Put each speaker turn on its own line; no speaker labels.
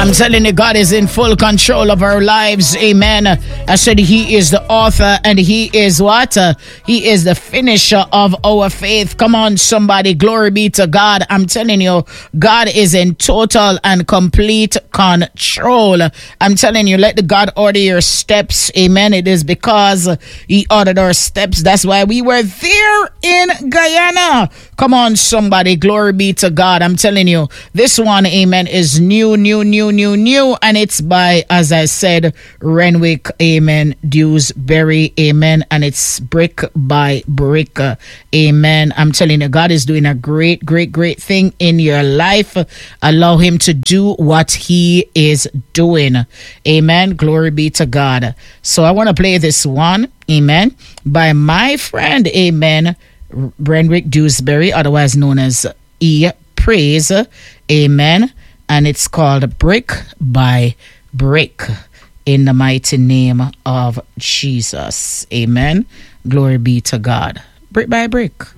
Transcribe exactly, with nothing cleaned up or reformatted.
I'm telling you, God is in full control of our lives. Amen. I said he is the author and he is what? Uh, he is the finisher of our faith. Come on, somebody. Glory be to God. I'm telling you, God is in total and complete control. I'm telling you, let the God order your steps. Amen. It is because he ordered our steps. That's why we were there in Guyana. Come on, somebody. Glory be to God. I'm telling you, this one, amen, is new, new, new, new, new. And it's by, as I said, Renwick, amen, Dewsbury, amen. And it's brick by brick, amen. I'm telling you, God is doing a great, great, great thing in your life. Allow him to do what he is doing. Amen. Glory be to God. So I want to play this one, amen, by my friend, amen, Renwick Dewsbury, otherwise known as E Praise, amen, and it's called Brick by Brick, in the mighty name of Jesus, amen. Glory be to God. Brick by brick.